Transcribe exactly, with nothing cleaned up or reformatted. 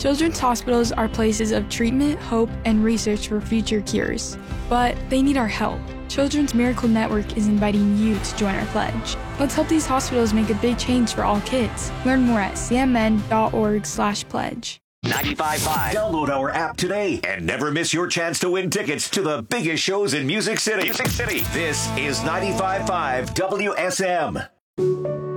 Children's hospitals are places of treatment, hope, and research for future cures. But they need our help. Children's Miracle Network is inviting you to join our pledge. Let's help these hospitals make a big change for all kids. Learn more at c m n dot org slash pledge. ninety-five point five. Download our app today and never miss your chance to win tickets to the biggest shows in Music City. Music City. This is ninety-five point five W S M.